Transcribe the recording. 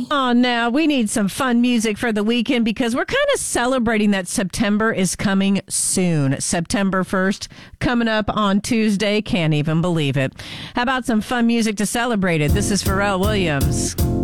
Oh, now we need some fun music for the weekend because we're kind of celebrating that September is coming soon. September 1st, coming up on Tuesday. Can't even believe it. How about some fun music to celebrate it? This is Pharrell Williams.